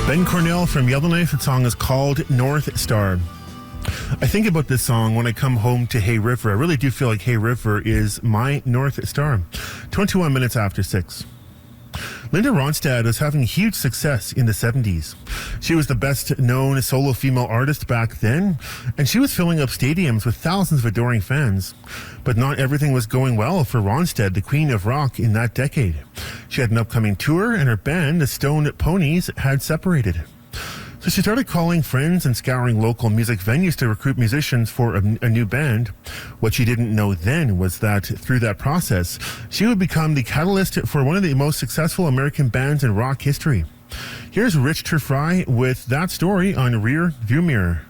Ben Cornell from Yellowknife. The song is called North Star. I think about this song when I come home to Hay River. I really do feel like Hay River is my North Star. 21 minutes after 6. Linda Ronstadt was having huge success in the 70s. She was the best known solo female artist back then, and she was filling up stadiums with thousands of adoring fans. But not everything was going well for Ronstadt, the queen of rock in that decade. She had an upcoming tour, and her band, the Stone Ponies, had separated. So she started calling friends and scouring local music venues to recruit musicians for a new band. What she didn't know then was that through that process, she would become the catalyst for one of the most successful American bands in rock history. Here's Rich Terfry with that story on Rear View Mirror.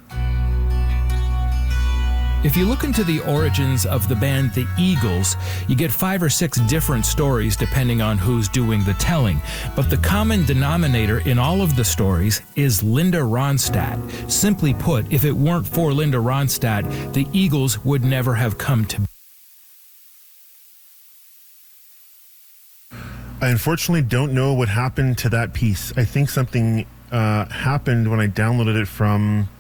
If you look into the origins of the band The Eagles, you get 5 or 6 different stories depending on who's doing the telling. But the common denominator in all of the stories is Linda Ronstadt. Simply put, if it weren't for Linda Ronstadt, the Eagles would never have come to be. I unfortunately don't know what happened to that piece. I think something happened when I downloaded it from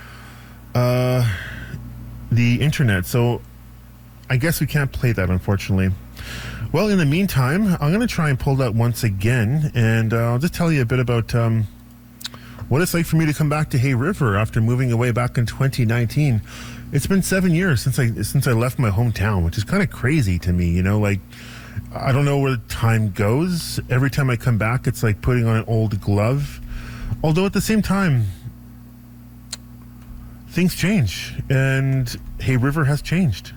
the internet, so I guess we can't play that, unfortunately. Well, in the meantime, I'm going to try and pull that once again, and I'll just tell you a bit about what it's like for me to come back to Hay River after moving away back in 2019. It's been 7 years since I left my hometown, which is kind of crazy to me, you know, like, I don't know where time goes. Every time I come back, it's like putting on an old glove. Although at the same time, things change, and Hay River has changed.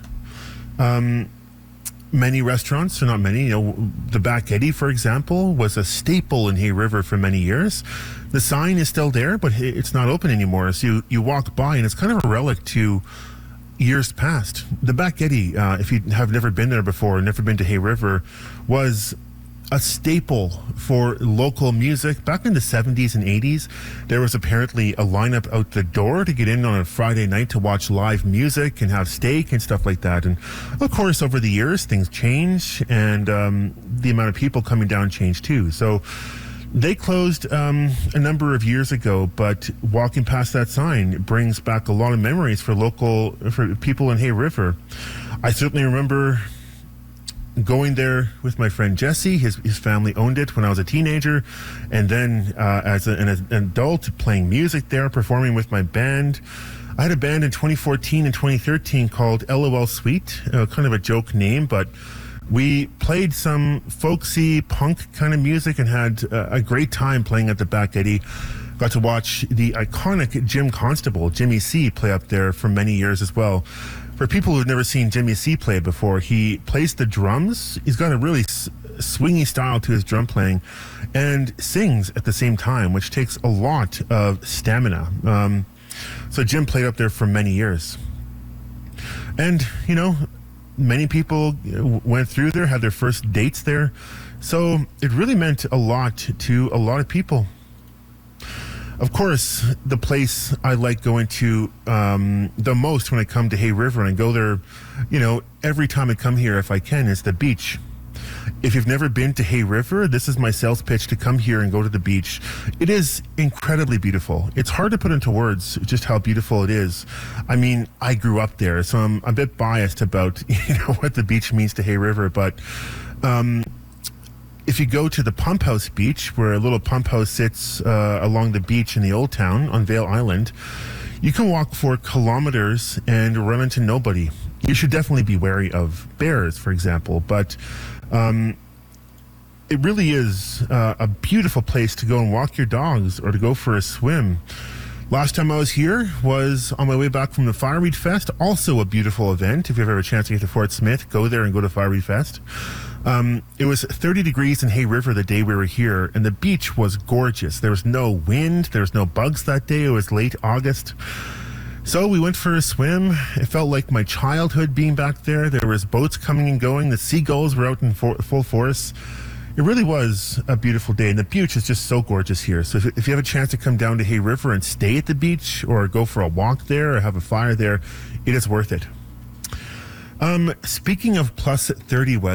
Many restaurants, so not many, you know, the Back Eddy, for example, was a staple in Hay River for many years. The sign is still there, but it's not open anymore. So you walk by, and it's kind of a relic to years past. The Back Eddy, if you have never been there before, never been to Hay River, was a staple for local music. Back in the 70s and 80s, there was apparently a lineup out the door to get in on a Friday night to watch live music and have steak and stuff like that. And of course, over the years, things change, and the amount of people coming down changed too. So they closed a number of years ago, but walking past that sign brings back a lot of memories for people in Hay River. I certainly remember going there with my friend Jesse. His family owned it when I was a teenager, and then as an adult, playing music there, performing with my band. I had a band in 2014 and 2013 called LOL Suite, kind of a joke name, but we played some folksy punk kind of music and had a great time playing at the Back Eddy. Got to watch the iconic Jim Constable, Jimmy C, play up there for many years as well. For people who've never seen Jimmy C play before, he plays the drums. He's got a really swingy style to his drum playing, and sings at the same time, which takes a lot of stamina. So Jim played up there for many years. And, you know, many people went through there, had their first dates there. So it really meant a lot to a lot of people. Of course, the place I like going to the most when I come to Hay River, and I go there, you know, every time I come here if I can, is the beach. If you've never been to Hay River, this is my sales pitch to come here and go to the beach. It is incredibly beautiful. It's hard to put into words just how beautiful it is. I mean, I grew up there, so I'm a bit biased about, you know, what the beach means to Hay River, but if you go to the Pump House Beach, where a little pump house sits along the beach in the Old Town on Vail Island, you can walk for kilometers and run into nobody. You should definitely be wary of bears, for example, but it really is a beautiful place to go and walk your dogs or to go for a swim. Last time I was here was on my way back from the Fireweed Fest, also a beautiful event. If you ever have a chance to get to Fort Smith, go there and go to Fireweed Fest. It was 30 degrees in Hay River the day we were here, and the beach was gorgeous. There was no wind, there was no bugs that day. It was late August. So we went for a swim. It felt like my childhood being back there. There was boats coming and going. The seagulls were out in full force. It really was a beautiful day, and the beach is just so gorgeous here. So if you have a chance to come down to Hay River and stay at the beach, or go for a walk there, or have a fire there, it is worth it. Speaking of plus 30 weather,